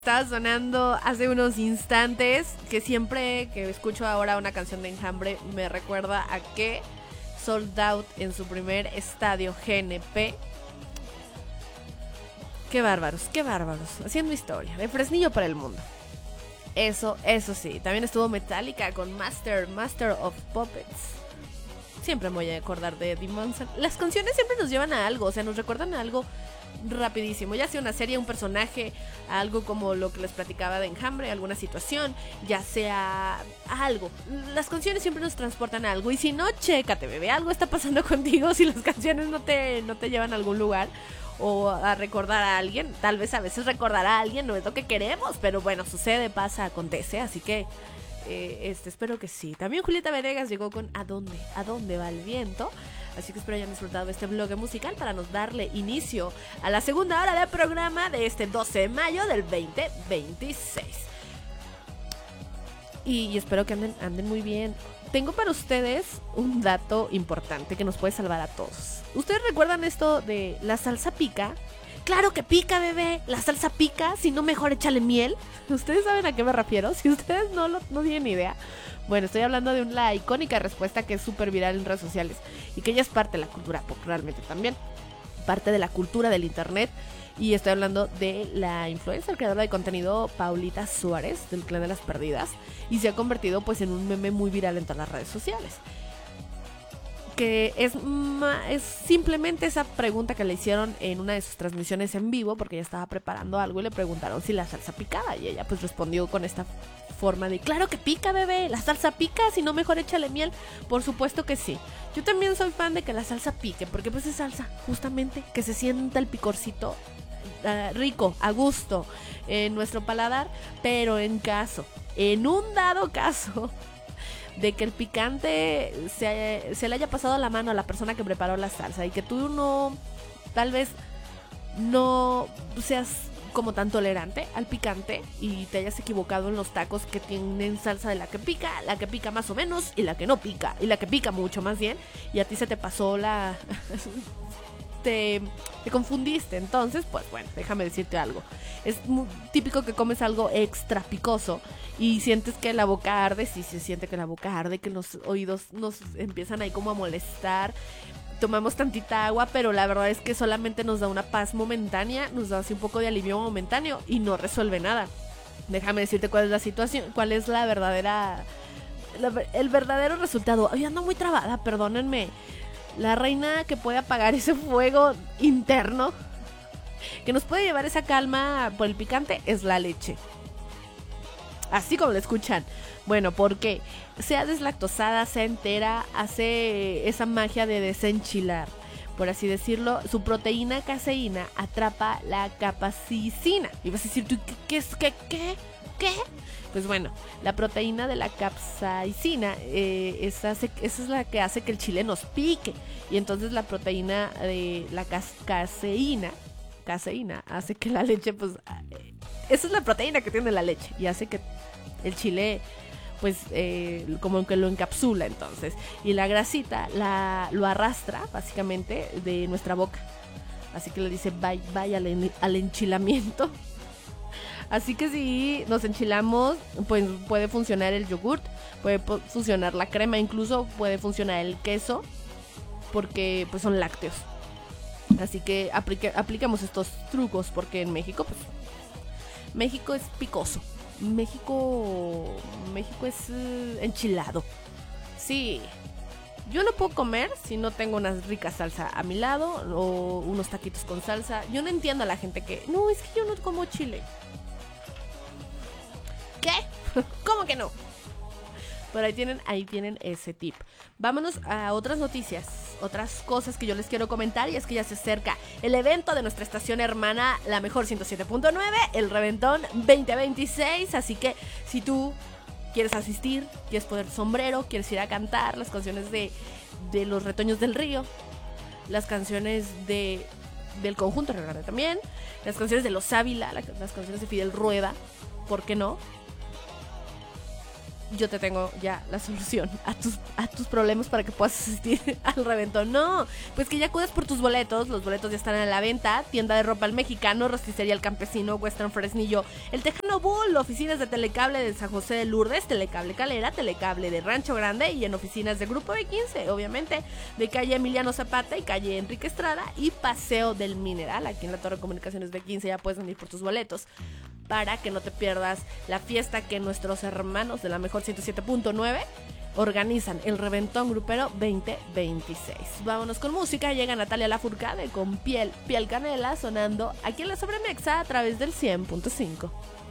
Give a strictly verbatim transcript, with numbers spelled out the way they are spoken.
Estaba sonando hace unos instantes, que siempre que escucho ahora una canción de Enjambre me recuerda a que Sold Out en su primer estadio G N P. Qué bárbaros, qué bárbaros, haciendo historia, de Fresnillo para el mundo. Eso, eso sí, también estuvo Metallica con Master, Master of Puppets. Siempre me voy a acordar de Eddie Munson. Las canciones siempre nos llevan a algo, o sea, nos recuerdan a algo rapidísimo, ya sea una serie, un personaje, algo como lo que les platicaba de Enjambre, alguna situación, ya sea algo. Las canciones siempre nos transportan a algo, y si no, chécate, bebé, algo está pasando contigo si las canciones no te, no te llevan a algún lugar o a recordar a alguien. Tal vez a veces recordar a alguien no es lo que queremos, pero bueno, sucede, pasa, acontece, así que eh, este, espero que sí. También Julieta Venegas llegó con ¿A dónde? ¿A dónde va el viento? Así que espero hayan disfrutado de este bloque musical para nos darle inicio a la segunda hora del programa de este doce de mayo del veinte veintiséis. Y, y espero que anden, anden muy bien. Tengo para ustedes un dato importante que nos puede salvar a todos. ¿Ustedes recuerdan esto de la salsa pica? ¡Claro que pica, bebé! La salsa pica, si no mejor échale miel. ¿Ustedes saben a qué me refiero? Si ustedes no, lo, no tienen idea. Bueno, estoy hablando de una icónica respuesta que es súper viral en redes sociales y que ya es parte de la cultura pop realmente también. Parte de la cultura del internet. Y estoy hablando de la influencer, creadora de contenido Paulita Suárez, del Clan de las Perdidas. Y se ha convertido pues en un meme muy viral en todas las redes sociales. Que es, es simplemente esa pregunta que le hicieron en una de sus transmisiones en vivo, porque ella estaba preparando algo y le preguntaron si la salsa picaba, y ella pues respondió con esta forma de claro que pica, bebé, la salsa pica, si no mejor échale miel. Por supuesto que sí. Yo también soy fan de que la salsa pique, porque pues es salsa, justamente, que se sienta el picorcito uh, rico, a gusto en nuestro paladar. Pero en caso, en un dado caso de que el picante se, se le haya pasado la mano a la persona que preparó la salsa y que tú no, tal vez no seas como tan tolerante al picante y te hayas equivocado en los tacos que tienen salsa de la que pica, la que pica más o menos y la que no pica, y la que pica mucho más bien, y a ti se te pasó la... Te, te confundiste. Entonces, pues bueno, déjame decirte algo. Es muy típico que comes algo extra picoso y sientes que la boca arde. Sí, se siente que la boca arde, que los oídos nos empiezan ahí como a molestar. Tomamos tantita agua, pero la verdad es que solamente nos da una paz momentánea, nos da así un poco de alivio momentáneo y no resuelve nada. Déjame decirte cuál es la situación, cuál es la verdadera, la, el verdadero resultado. Ay, ando muy trabada, perdónenme. La reina que puede apagar ese fuego interno, que nos puede llevar esa calma por el picante, es la leche. Así como lo escuchan. Bueno, porque sea deslactosada, sea entera, hace esa magia de desenchilar, por así decirlo. Su proteína caseína atrapa la capsaicina. Y vas a decir, ¿tú qué, qué es? ¿Qué? ¿Qué? ¿Qué? Pues bueno, la proteína de la capsaicina, eh, esa, hace, esa es la que hace que el chile nos pique. Y entonces la proteína de la cas- caseína, caseína hace que la leche, pues, eh, esa es la proteína que tiene la leche y hace que el chile, pues, eh, como que lo encapsula entonces. Y la grasita la, lo arrastra, básicamente, de nuestra boca. Así que le dice bye, bye al, en, al enchilamiento. Así que si nos enchilamos, pues puede funcionar el yogurt, puede funcionar la crema, incluso puede funcionar el queso, porque pues son lácteos. Así que aplique, aplicamos estos trucos, porque en México, pues, México es picoso. México, México es uh, enchilado. Sí, yo no puedo comer si no tengo una rica salsa a mi lado o unos taquitos con salsa. Yo no entiendo a la gente que, no, es que yo no como chile. ¿Qué? ¿Cómo que no? Pero ahí tienen, ahí tienen ese tip. Vámonos a otras noticias, otras cosas que yo les quiero comentar. Y es que ya se acerca el evento de nuestra estación hermana, La Mejor ciento siete punto nueve, el Reventón veinte veintiséis. Así que si tú quieres asistir, quieres poner sombrero, quieres ir a cantar las canciones de, de Los Retoños del Río, las canciones de del Conjunto Río Grande también, las canciones de Los Ávila, las canciones de Fidel Rueda, ¿por qué no? yo te tengo ya la solución a tus, a tus problemas para que puedas asistir al reventón. No, pues que ya acudas por tus boletos. Los boletos ya están a la venta. Tienda de ropa El Mexicano, Rosticería El Campesino, Western Fresnillo, El Tejano Bull, oficinas de Telecable de San José de Lourdes, Telecable Calera, Telecable de Rancho Grande y en oficinas de Grupo B quince, obviamente, de calle Emiliano Zapata y calle Enrique Estrada y Paseo del Mineral. Aquí en la Torre de Comunicaciones B quince ya puedes venir por tus boletos para que no te pierdas la fiesta que nuestros hermanos de la mejor ciento siete punto nueve organizan, el Reventón Grupero veinte veintiséis. Vámonos con música. Llega Natalia Lafourcade con Piel, Piel Canela sonando aquí en la Sobremexa a través del cien punto cinco.